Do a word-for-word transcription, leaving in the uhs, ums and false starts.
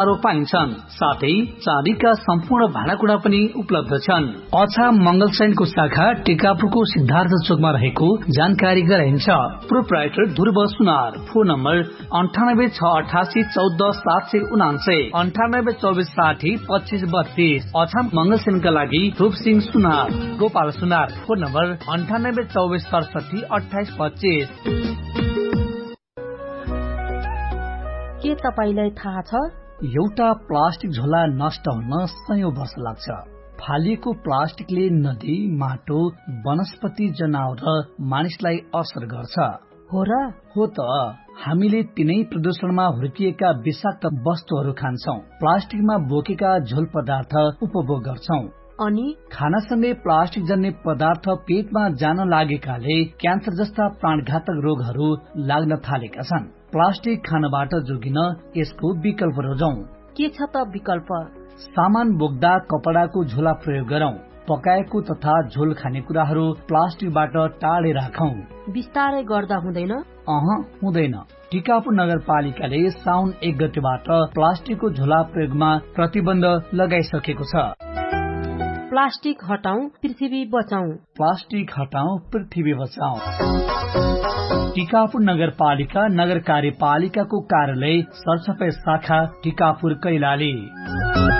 पाइन्छन्। साथै चाँदीका सम्पूर्ण भाँडाकुँडा पनि उपलब्ध छन्। अछाम मंगलसैनको शाखा टिकापुरको सिद्धार्थ चोकमा रहेको जानकारी गराइन्छ। प्रोप्राइटर ध्रुव सुनार। फोन नम्बर अन्ठानब्बे छ अठासी चौध सात सय उनान्सय अन्ठानब्बे चौबिस साठी पच्चीस बत्तीस। अछाम मंगलसेनका लागि रूप सिंह सुनार। गोपाल सुनार। फोन नम्बर अन्ठानब्बे चौबिस सडसठी अठाइस पच्चीस। के तपाईलाई थाहा छ एउटा प्लास्टिक झोला नष्ट हुन सयौं वर्ष लाग्छ। फालिएको प्लास्टिकले नदी, माटो, वनस्पति, जनावर र मानिसलाई असर गर्छ। हो र? हो त। हामीले तिनै प्रदूषणमा हुर्किएका विषाक्त वस्तुहरू खान्छौं। प्लास्टिकमा बोकेका झोल पदार्थ उपभोग गर्छौं। अनि खानासँगै प्लास्टिक जन्य पदार्थ पेटमा जान लागेकाले क्यान्सर जस्ता प्राणघातक रोगहरू लाग्न थालेका छन्। प्लास्टिक खानबाट जोगिन यसको विकल्प रोजौं। के छ त विकल्प? सामान बोक्दा कपडाको झोला प्रयोग गरौं। पकाएको तथा झोल खानेकुराहरू प्लास्टिकबाट टाढे राखौं। बिस्तारै गर्दा हुँदैन? अह हुँदैन। टिकापुर नगरपालिकाले साउन एक गतेबाट प्लास्टिकको झोला प्रयोगमा प्रतिबन्ध लगाइसकेको छ। प्लास्टिक हटाऊ, पृथ्वी बचाऊ। प्लास्टिक हटाऊ, पृथ्वी बचाऊ। टिकापुर नगरपालिका नगर कार्यपालिकाको कार्यालय सरसफाई शाखा टिकापुर कैलाली।